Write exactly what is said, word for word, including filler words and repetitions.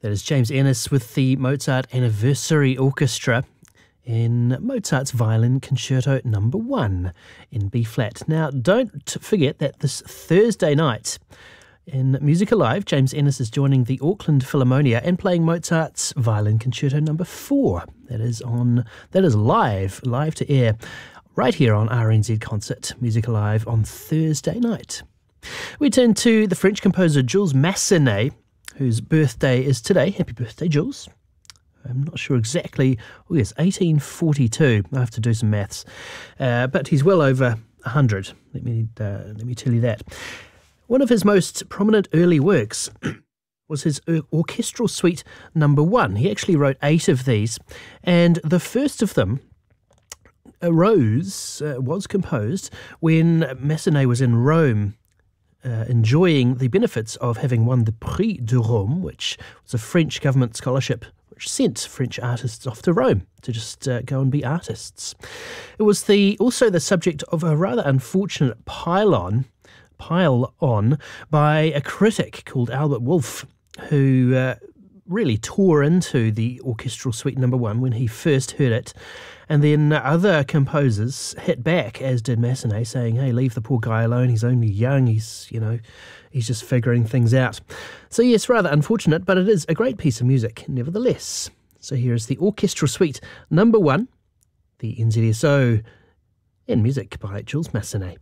That is James Ennis with the Mozart Anniversary Orchestra in Mozart's Violin Concerto number one in B-flat. Now, don't forget that this Thursday night in Music Alive, James Ennis is joining the Auckland Philharmonia and playing Mozart's Violin Concerto number four. That is on. That is live, live to air, right here on R N Z Concert, Music Alive on Thursday night. We turn to the French composer Jules Massenet, whose birthday is today. Happy birthday, Jules. I'm not sure exactly. Oh, yes, eighteen forty-two. I have to do some maths. Uh, but he's well over one hundred. Let me, uh, let me tell you that. One of his most prominent early works was his orchestral suite number one. He actually wrote eight of these. And the first of them arose, uh, was composed when Massenet was in Rome, Uh, enjoying the benefits of having won the Prix de Rome, which was a French government scholarship which sent French artists off to Rome to just uh, go and be artists. It was the also the subject of a rather unfortunate pile-on, pile-on by a critic called Albert Wolff, who uh, really tore into the orchestral suite number one when he first heard it. And then other composers hit back, as did Massenet, saying, hey, leave the poor guy alone, he's only young, he's, you know, he's just figuring things out. So yes, rather unfortunate, but it is a great piece of music, nevertheless. So here is the orchestral suite number one, the N Z S O, in music by Jules Massenet.